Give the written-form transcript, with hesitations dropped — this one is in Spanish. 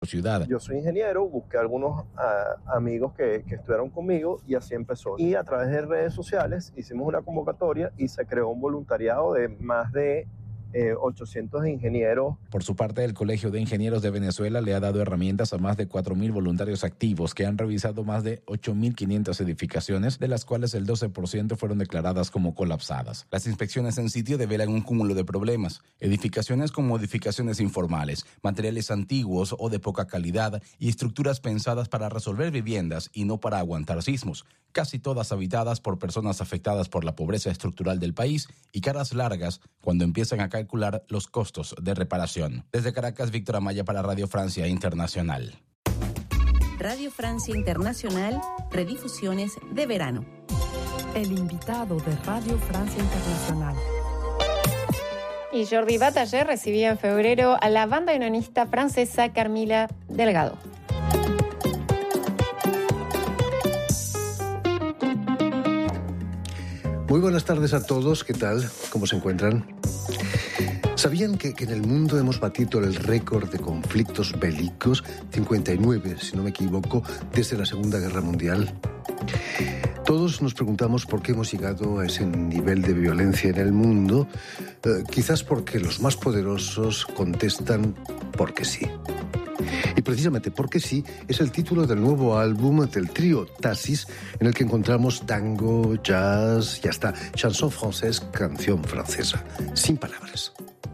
ciudad. Yo soy ingeniero, busqué algunos amigos que estudiaron conmigo y así empezó. Y a través de redes sociales hicimos una convocatoria y se creó un voluntariado de más de 800 ingenieros. Por su parte, el Colegio de Ingenieros de Venezuela le ha dado herramientas a más de 4.000 voluntarios activos que han revisado más de 8.500 edificaciones, de las cuales el 12% fueron declaradas como colapsadas. Las inspecciones en sitio develan un cúmulo de problemas: edificaciones con modificaciones informales, materiales antiguos o de poca calidad y estructuras pensadas para resolver viviendas y no para aguantar sismos, casi todas habitadas por personas afectadas por la pobreza estructural del país y caras largas cuando empiezan a calcular los costos de reparación. Desde Caracas, Víctor Amaya para Radio Francia Internacional. Radio Francia Internacional, redifusiones de verano. El invitado de Radio Francia Internacional. Y Jordi Bataller recibía en febrero a la banda unionista francesa Carmila Delgado. Muy buenas tardes a todos, ¿qué tal? ¿Cómo se encuentran? ¿Sabían que en el mundo hemos batido el récord de conflictos bélicos? 59, si no me equivoco, desde la Segunda Guerra Mundial. Todos nos preguntamos por qué hemos llegado a ese nivel de violencia en el mundo. Quizás porque los más poderosos contestan porque sí. Y precisamente porque sí es el título del nuevo álbum del trío Taxis, en el que encontramos tango, jazz y hasta chanson française, canción francesa, sin palabras.